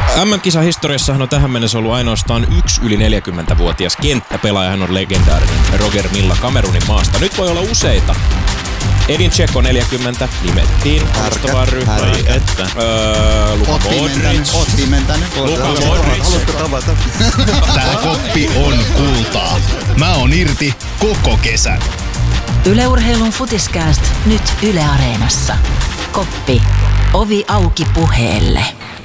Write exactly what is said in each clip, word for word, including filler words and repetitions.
M M-kisahistoriassahan on tähän mennessä ollut ainoastaan yksi yli neljäkymmentävuotias kenttäpelaaja. Hän on legendaarinen Roger Milla Kamerunin maasta. Nyt voi olla useita. Edin Dzeko neljäkymmentä nimettiin alustavaan ryhmään. Että öö, Luka Modric. Oot pimentänyt. Luka Modric. Haluatko tavata? Tää koppi on kultaa. Mä oon irti koko kesän. Yle Urheilun Futiskääst nyt Yle Areenassa. Koppi. Ovi auki puheelle.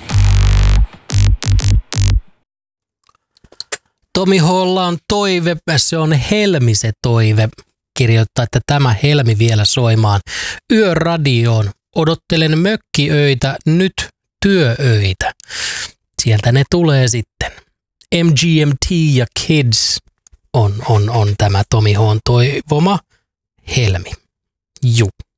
Tomi Holla on toive, se on Helmi se toive. Kirjoittaa, että tämä Helmi vielä soimaan Yöradioon. Odottelen mökkiöitä, nyt työöitä. Sieltä ne tulee sitten. M G M T ja Kids on, on, on tämä Tomi Hon toivoma Helmi. Juu.